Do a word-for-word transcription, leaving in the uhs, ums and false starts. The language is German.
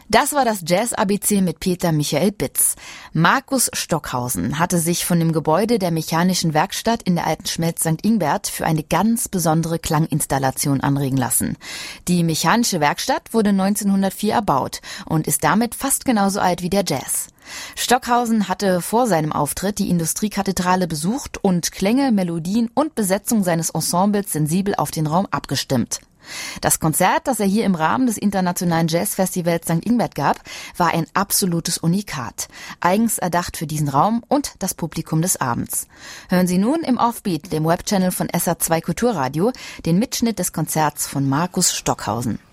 Das war das Jazz-A B C mit Peter Michael Bitz. Markus Stockhausen hatte sich von dem Gebäude der Mechanischen Werkstatt in der Alten Schmelz Sankt Ingbert für eine ganz besondere Klanginstallation anregen lassen. Die Mechanische Werkstatt wurde neunzehnhundertvier erbaut und ist damit fast genauso alt wie der Jazz. Stockhausen hatte vor seinem Auftritt die Industriekathedrale besucht und Klänge, Melodien und Besetzung seines Ensembles sensibel auf den Raum abgestimmt. Das Konzert, das er hier im Rahmen des Internationalen Jazzfestivals Sankt Ingbert gab, war ein absolutes Unikat. Eigens erdacht für diesen Raum und das Publikum des Abends. Hören Sie nun im Offbeat, dem Webchannel von S R zwei Kulturradio, den Mitschnitt des Konzerts von Markus Stockhausen.